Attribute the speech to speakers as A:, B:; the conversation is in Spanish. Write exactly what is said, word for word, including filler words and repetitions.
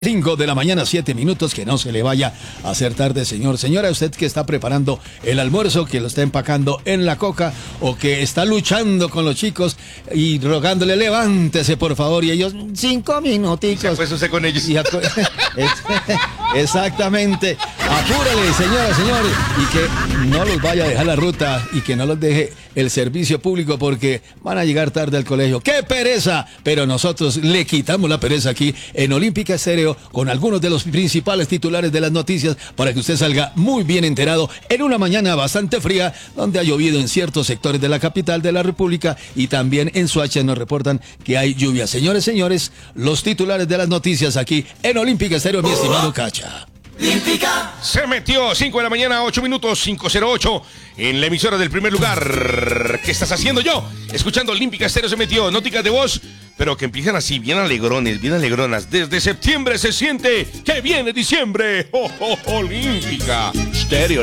A: cinco de la mañana, siete minutos, que no se le vaya a hacer tarde, señor. Señora, usted que está preparando el almuerzo, que lo está empacando en la coca, o que está luchando con los chicos y rogándole, levántese, por favor, y ellos, cinco minuticos.
B: Pues usted con ellos.
A: Y acu- Exactamente. Apúrele, señora, señor, y que no los vaya a dejar la ruta y que no los deje el servicio público porque van a llegar tarde al colegio. ¡Qué pereza! Pero nosotros le quitamos la pereza aquí en Olímpica Estéreo con algunos de los principales titulares de las noticias para que usted salga muy bien enterado en una mañana bastante fría donde ha llovido en ciertos sectores de la capital de la República y también en Soacha nos reportan que hay lluvia. Señores, señores, los titulares de las noticias aquí en Olímpica Estéreo, mi estimado Cacha.
B: Olímpica. Se metió cinco de la mañana, ocho minutos, cinco cero ocho en la emisora del primer lugar. ¿Qué estás haciendo yo? Escuchando Olímpica Estéreo se metió, nóticas de voz, pero que empiezan así, bien alegrones, bien alegronas. Desde septiembre se siente que viene diciembre. ¡Oh, oh, Olímpica Estéreo!